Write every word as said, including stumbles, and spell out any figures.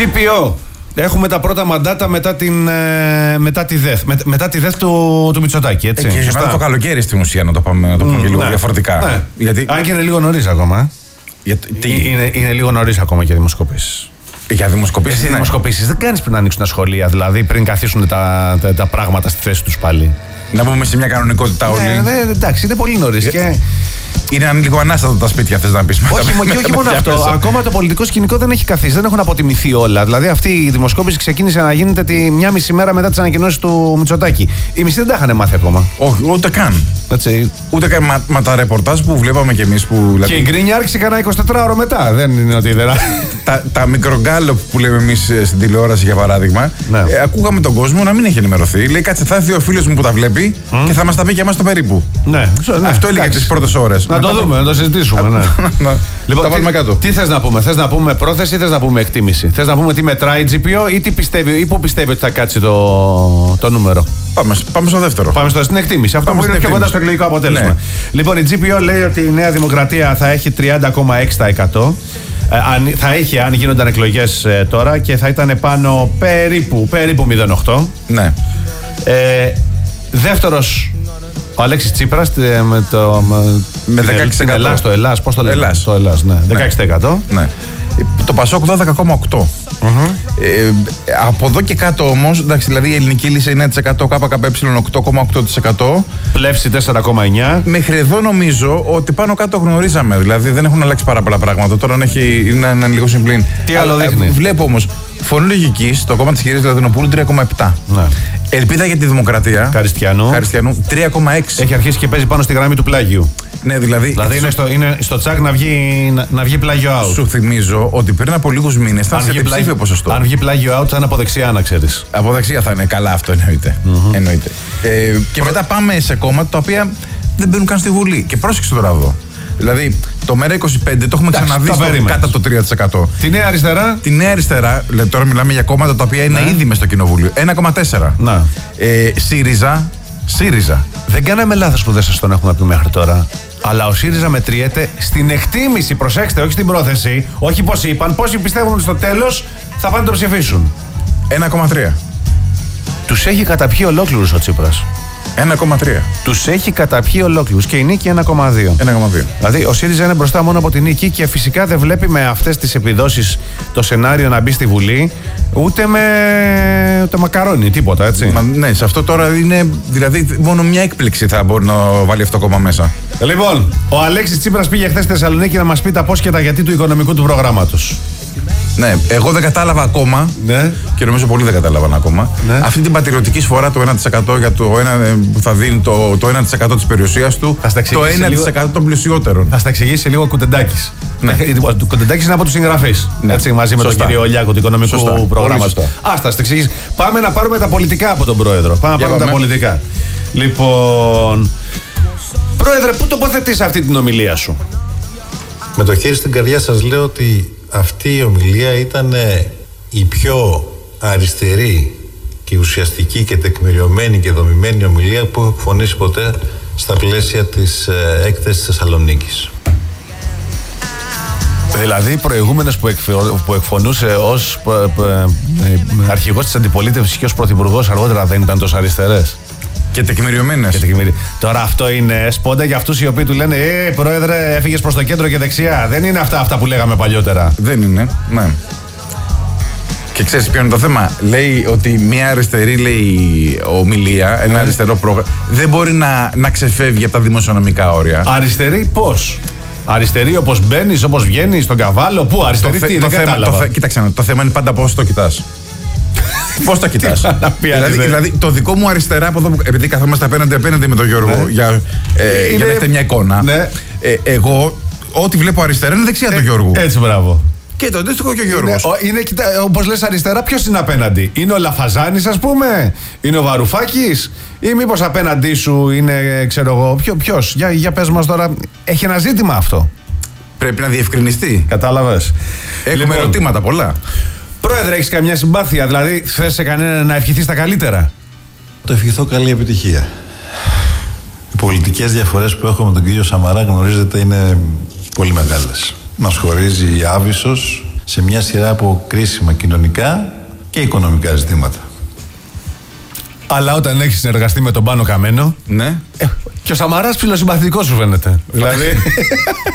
τζι πι ο. Έχουμε τα πρώτα μαντάτα μετά, την, ε, μετά τη ΔΕΘ. Με, μετά τη ΔΕΘ του, του Μητσοτάκη. Έτσι. Ε, και μετά το καλοκαίρι στην ουσία, να το πάμε, να το πούμε mm, λίγο ναι. διαφορετικά. Ναι. Γιατί... Αν και είναι λίγο νωρίς ακόμα. Για, τι... είναι, είναι λίγο νωρίς ακόμα για δημοσκοπήσεις. Για δημοσκοπήσεις. Ναι. δημοσκοπήσεις δεν κάνεις πριν ανοίξουν τα σχολεία, δηλαδή πριν καθίσουν τα, τα, τα πράγματα στη θέση τους πάλι. Να πούμε σε μια κανονικότητα όλοι. Ναι, ναι, εντάξει, είναι πολύ νωρίς. Για... Και... Είναι λίγο ανάστατα τα σπίτια, θες να πεις. Όχι, και όχι μόνο αυτό. Πέσα. Ακόμα το πολιτικό σκηνικό δεν έχει καθίσει, δεν έχουν αποτιμηθεί όλα. Δηλαδή, αυτή η δημοσκόπηση ξεκίνησε να γίνεται τη μια μισή μέρα μετά τις ανακοινώσεις του Μητσοτάκη. Οι μισοί δεν τα είχαν μάθει ακόμα. Όχι, ούτε καν. Έτσι. Ούτε καν. Μα, μα τα ρεπορτάζ που βλέπαμε κι εμείς. Που, δηλαδή... Και η γκρίνια άρχισε κανένα εικοσιτετράωρο μετά. Δεν είναι ότι δεν. τα τα μικρογκάλοπ που λέμε εμείς στην τηλεόραση, για παράδειγμα, ναι. ε, ακούγαμε τον κόσμο να μην έχει ενημερωθεί. Λέει, κάτσε, θα έρθει ο φίλος μου που τα βλέπει mm. και θα μας τα πει και εμάς το περίπου. Ναι, ναι, αυτό έλεγε τις πρώτες ώρες. Να το δούμε, να το συζητήσουμε. Ναι. Λοιπόν, τα βάλουμε κάτω. Τι θες να πούμε, θες να πούμε πρόθεση ή θες να πούμε εκτίμηση? Θες να πούμε τι μετράει τζι πι ο ή τι πιστεύει, ή πού πιστεύει ότι θα κάτσει το, το νούμερο? Πάμε, πάμε στο δεύτερο. Πάμε στο, στην εκτίμηση. Αυτό που είναι πιο κοντά στο εκλογικό αποτέλεσμα. Ναι. Λοιπόν, η τζι πι ο λέει ότι η Νέα Δημοκρατία θα έχει τριάντα κόμμα έξι τοις εκατό. Ε, θα είχε αν γίνονταν εκλογές ε, τώρα και θα ήταν πάνω περίπου, περίπου μηδέν κόμμα οκτώ. Ναι. Ε, δεύτερος ο Αλέξης Τσίπρας με το. Με δεκαέξι τοις εκατό. Ελλάς, το Ελλάς, πώς το λέμε? Ελλάς. Το Ελλάς, ναι. δεκαέξι τοις εκατό. Ναι. Το Πασόκ δώδεκα κόμμα οκτώ. Mm-hmm. Ε, από εδώ και κάτω όμως, εντάξει, δηλαδή η ελληνική λύση εννέα τοις εκατό, ΚΚΕ οκτώ κόμμα οκτώ τοις εκατό. Πλεύση τέσσερα κόμμα εννιά. Μέχρι εδώ νομίζω ότι πάνω κάτω γνωρίζαμε. Δηλαδή δεν έχουν αλλάξει πάρα πολλά πράγματα. Τώρα έχει, είναι ένα λίγο συμπλήν. Τι άλλο δείχνει? Βλέπω όμως φωνή λογικής, το κόμμα της κυρίας Λαδινοπούλου τρία κόμμα επτά. Ναι. Ελπίδα για τη Δημοκρατία Καριστιανού, Καριστιανού τρία κόμμα έξι. Έχει αρχίσει και παίζει πάνω στη γραμμή του πλάγιου. Ναι, δηλαδή. Δηλαδή είναι στο, είναι στο τσακ να βγει, να, να βγει πλάγιο out. Σου θυμίζω ότι πριν από λίγους μήνες ήταν σε διψήφιο ποσοστό. Αν βγει πλάγιο out θα είναι από δεξιά, να ξέρεις. Από δεξιά θα είναι, καλά, αυτό εννοείται. Mm-hmm. εννοείται. Ε, και μετά πάμε σε κόμματα τα οποία δεν μπαίνουν καν στη Βουλή. Και πρόσεξε τώρα εδώ. Δηλαδή, το ΜΕΡΑ είκοσι πέντε το έχουμε ξαναδεί στο κάτω από το τρία τοις εκατό. Τη Νέα Αριστερά. Τη Νέα Αριστερά, δηλαδή τώρα μιλάμε για κόμματα τα οποία είναι ναι. ήδη μες στο κοινοβούλιο. ένα κόμμα τέσσερα. Να. Ε, ΣΥΡΙΖΑ. ΣΥΡΙΖΑ. Δεν κάναμε λάθος που δεν σας τον έχουμε πει μέχρι τώρα. Αλλά ο ΣΥΡΙΖΑ μετριέται στην εκτίμηση, προσέξτε, όχι στην πρόθεση. Όχι πώς είπαν, πόσοι πιστεύουν ότι στο τέλος θα πάνε να το ψηφίσουν. ένα κόμμα τρία. Τους έχει καταπιεί ολόκληρους ο Τσίπρας. ένα κόμμα τρία. Τους έχει καταπιεί ολόκληρους και η νίκη ένα κόμμα δύο. ένα κόμμα δύο. Δηλαδή ο ΣΥΡΙΖΑ είναι μπροστά μόνο από την νίκη και φυσικά δεν βλέπει με αυτές τις επιδόσεις το σενάριο να μπει στη Βουλή ούτε με το μακαρόνι, τίποτα, έτσι. Μα, ναι, σε αυτό τώρα είναι. Δηλαδή μόνο μια έκπληξη θα μπορεί να βάλει αυτό το κόμμα μέσα. Λοιπόν, ο Αλέξης Τσίπρας πήγε χθες στη Θεσσαλονίκη να μας πει τα πώς και τα γιατί του οικονομικού του προγράμματος. Ναι, εγώ δεν κατάλαβα ακόμα ναι. και νομίζω πολλοί δεν κατάλαβαν ακόμα ναι. αυτή την πατριωτική σφορά του ένα τοις εκατό για το ένα, που θα δίνει το, το ένα τοις εκατό της περιουσίας του, το ένα τοις εκατό λίγο... των πλουσιότερων. Θα στα εξηγήσει λίγο ο Κουντεντάκης. Ναι. Ο Κουντεντάκης είναι από τους συγγραφείς. Ναι. Έτσι, μαζί Σωστά. με τον κύριο Ολιάκο του οικονομικού προγράμματος. Άστα, στα εξηγήσει. Πάμε να πάρουμε τα πολιτικά από τον πρόεδρο. Πάμε να πάρουμε τα πολιτικά. Λοιπόν, πρόεδρε, πού τοποθετείς αυτή την ομιλία σου? Με το χέρι στην καρδιά σας λέω ότι αυτή η ομιλία ήταν η πιο αριστερή και ουσιαστική και τεκμηριωμένη και δομημένη ομιλία που έχω εκφωνήσει ποτέ στα πλαίσια της ε, έκθεσης Θεσσαλονίκης. Δηλαδή προηγούμενες που, εκφο, που εκφωνούσε ως ε, ε, αρχηγός της αντιπολίτευσης και ως πρωθυπουργός αργότερα δεν ήταν τόσο αριστερές? Και τεκμηριωμένες. Τεκμηρι... Τώρα αυτό είναι σπόντα για αυτούς οι οποίοι του λένε Ε, πρόεδρε, έφυγες προς το κέντρο και δεξιά. Δεν είναι αυτά, αυτά που λέγαμε παλιότερα. Δεν είναι, ναι. Και ξέρεις ποιο είναι το θέμα? Λέει ότι μια αριστερή, λέει, ομιλία, ένα αριστερό πρόγραμμα, δεν μπορεί να, να ξεφεύγει από τα δημοσιονομικά όρια. Αριστερή πώς? Αριστερή όπως μπαίνεις, όπως βγαίνεις, στον καβάλο, πού αριστερή, το τι, το δεν θέμα, κατάλαβα. Το, κοίταξε, το θέμα είναι πάντα πώς το κοιτάς. Πώς το κοιτάς? δηλαδή, δηλαδή το δικό μου αριστερά από εδώ, επειδή καθόμαστε απέναντι απέναντι με τον Γιώργο, ναι. για, ε, είναι... για να έχετε μια εικόνα, ναι. ε, εγώ ό,τι βλέπω αριστερά είναι δεξιά ε, του Γιώργου. Έτσι, μπράβο. Και το αντίστοιχο και ο Γιώργος. Είναι, είναι, όπως λες αριστερά, ποιος είναι απέναντι? Είναι ο Λαφαζάνης, ας πούμε? Είναι ο Βαρουφάκης? Ή μήπως απέναντί σου είναι, ξέρω εγώ, ποιο, ποιος? Για, για πες μας τώρα, έχει ένα ζήτημα αυτό. Πρέπει να διευκρινιστεί. Κατάλαβες. Έχουμε λοιπόν ερωτήματα πολλά. Πρόεδρε, έχεις καμιά συμπάθεια? Δηλαδή, θες σε κανένα να ευχηθείς τα καλύτερα? Το ευχηθώ καλή επιτυχία. Οι πολιτικές διαφορές που έχω με τον κύριο Σαμαρά, γνωρίζετε, είναι πολύ μεγάλες. Μας χωρίζει άβυσσος σε μια σειρά από κρίσιμα κοινωνικά και οικονομικά ζητήματα. Αλλά όταν έχεις συνεργαστεί με τον Πάνο Καμένο, ναι. ε, και ο Σαμαράς ψιλοσυμπαθητικός σου φαίνεται. Δηλαδή.